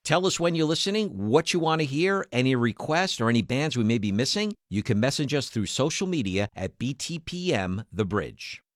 Tell us when you're listening, what you want to hear, any requests, or any bands we may be missing. You can message us through social media at BTPM The Bridge.